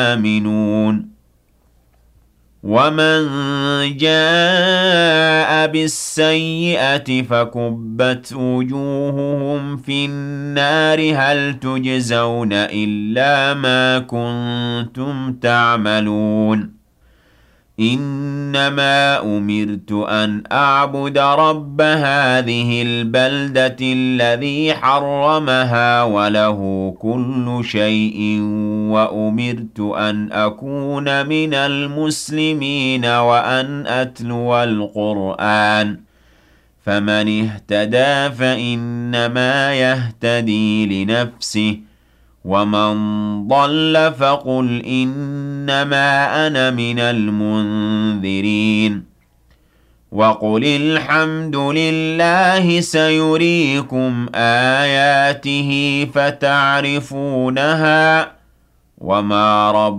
آمنون ومن جاء بالسيئة فكبت وجوههم في النار هل تجزون إلا ما كنتم تعملون إنما أمرت أن أعبد رب هذه البلدة الذي حرمها وله كل شيء وأمرت أن أكون من المسلمين وأن أتلو القرآن فمن اهتدى فإنما يهتدي لنفسه ومن ضل فقل إنما أنا من المنذرين وقل الحمد لله سيريكم آياته فتعرفونها وما رب